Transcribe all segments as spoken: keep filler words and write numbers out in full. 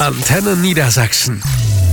Antenne Niedersachsen.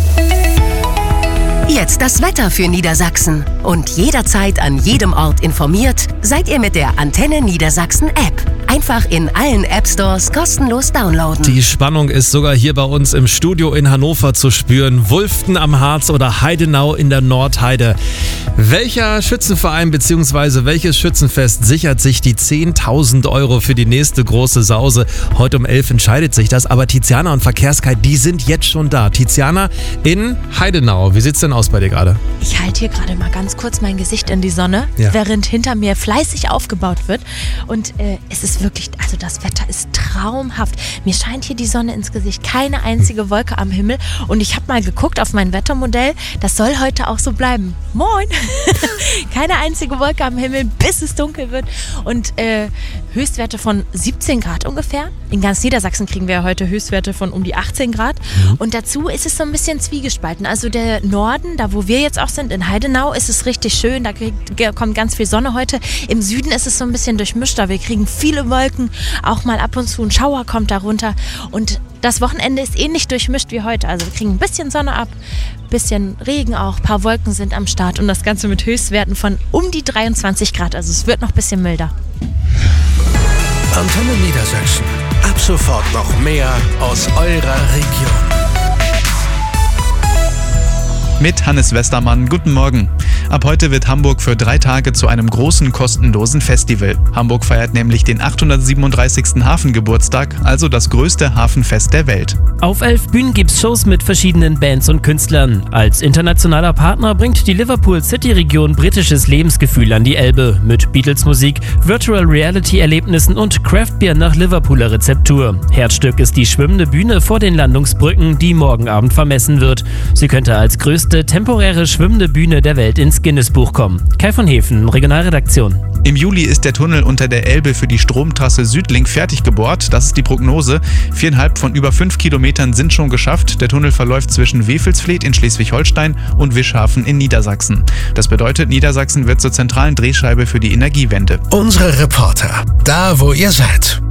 Jetzt das Wetter für Niedersachsen. Und jederzeit an jedem Ort informiert seid ihr mit der Antenne Niedersachsen App. Einfach in allen App-Stores kostenlos downloaden. Die Spannung ist sogar hier bei uns im Studio in Hannover zu spüren. Wulften am Harz oder Heidenau in der Nordheide. Welcher Schützenverein bzw. welches Schützenfest sichert sich die zehntausend Euro für die nächste große Sause? Heute um elf entscheidet sich das, aber Tiziana und Verkehrskai, die sind jetzt schon da. Tiziana in Heidenau. Wie sieht's denn aus bei dir gerade? Ich halte hier gerade mal ganz kurz mein Gesicht in die Sonne, ja. während hinter mir fleißig aufgebaut wird. Und äh, es ist wirklich, also das Wetter ist traumhaft. Mir scheint hier die Sonne ins Gesicht, keine einzige Wolke am Himmel. Und ich habe mal geguckt auf mein Wettermodell, das soll heute auch so bleiben. Moin! Keine einzige Wolke am Himmel, bis es dunkel wird. Und äh, Höchstwerte von siebzehn Grad ungefähr. In ganz Niedersachsen kriegen wir heute Höchstwerte von um die achtzehn Grad. Mhm. Und dazu ist es so ein bisschen zwiegespalten. Also der Norden, da wo wir jetzt auch sind, in Heidenau, ist es richtig schön. Da kriegt, kommt ganz viel Sonne heute. Im Süden ist es so ein bisschen durchmischter. Wir kriegen viele Wolken, auch mal ab und zu ein Schauer kommt darunter. Und das Wochenende ist ähnlich durchmischt wie heute. Also wir kriegen ein bisschen Sonne ab, ein bisschen Regen auch, ein paar Wolken sind am Start und das Ganze mit Höchstwerten von um die dreiundzwanzig Grad. Also es wird noch ein bisschen milder. Antenne Niedersachsen. Ab sofort noch mehr aus eurer Region. Mit Hannes Westermann. Guten Morgen. Ab heute wird Hamburg für drei Tage zu einem großen kostenlosen Festival. Hamburg feiert nämlich den achthundertsiebenunddreißigsten Hafengeburtstag, also das größte Hafenfest der Welt. Auf elf Bühnen gibt's Shows mit verschiedenen Bands und Künstlern. Als internationaler Partner bringt die Liverpool City Region britisches Lebensgefühl an die Elbe mit Beatles-Musik, Virtual Reality-Erlebnissen und Craft-Bier nach Liverpooler Rezeptur. Herzstück ist die schwimmende Bühne vor den Landungsbrücken, die morgen Abend vermessen wird. Sie könnte als größte temporäre schwimmende Bühne der Welt ins Guinness-Buch kommen. Kai von Hefen, Regionalredaktion. Im Juli ist der Tunnel unter der Elbe für die Stromtrasse Südlink fertig gebohrt. Das ist die Prognose. Viereinhalb von über fünf Kilometern sind schon geschafft. Der Tunnel verläuft zwischen Wewelsfleth in Schleswig-Holstein und Wischhafen in Niedersachsen. Das bedeutet, Niedersachsen wird zur zentralen Drehscheibe für die Energiewende. Unsere Reporter, da wo ihr seid.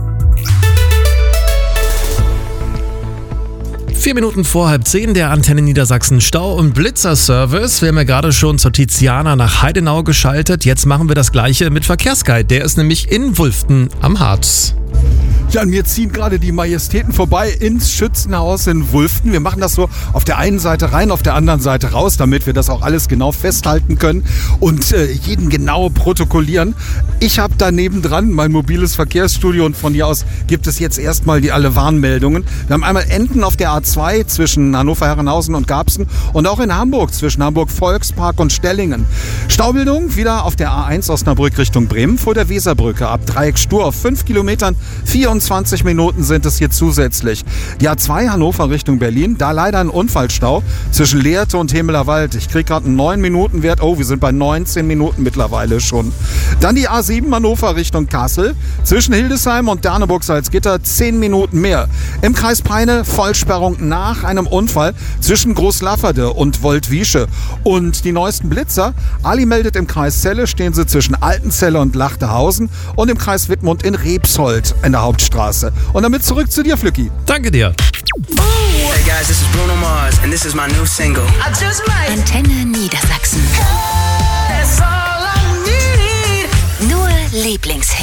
Vier Minuten vor halb zehn, der Antenne Niedersachsen Stau- und Blitzerservice. Wir haben ja gerade schon zur Tiziana nach Heidenau geschaltet. Jetzt machen wir das Gleiche mit Verkehrskai. Der ist nämlich in Wulften am Harz. Ja, und wir ziehen gerade die Majestäten vorbei ins Schützenhaus in Wulften. Wir machen das so auf der einen Seite rein, auf der anderen Seite raus, damit wir das auch alles genau festhalten können und äh, jeden genau protokollieren. Ich habe da nebendran mein mobiles Verkehrsstudio und von hier aus gibt es jetzt erstmal die alle Warnmeldungen. Wir haben einmal Enden auf der A zwei zwischen Hannover-Herrenhausen und Garbsen und auch in Hamburg zwischen Hamburg-Volkspark und Stellingen. Staubildung wieder auf der A eins Osnabrück Richtung Bremen vor der Weserbrücke ab Dreieck Stur auf fünf Kilometern, vierundzwanzig Minuten sind es hier zusätzlich. Die A zwei Hannover Richtung Berlin, da leider ein Unfallstau zwischen Lehrte und Hemelerwald. Ich kriege gerade einen neun Minuten Wert. Oh, wir sind bei neunzehn Minuten mittlerweile schon. Dann die A sieben Hannover Richtung Kassel. Zwischen Hildesheim und Derneburg-Salzgitter zehn Minuten mehr. Im Kreis Peine Vollsperrung nach einem Unfall zwischen Großlafferde und Woldwiesche. Und die neuesten Blitzer. Ali meldet, im Kreis Celle stehen sie zwischen Altenzelle und Lachtehausen und im Kreis Wittmund in Rebsold in der Hauptstraße. Und damit zurück zu dir, Flücki. Danke dir. Hey guys, this is Bruno Mars and this is my new single. I just might. Antenne Niedersachsen. That's all I need. Nur Lieblingshits.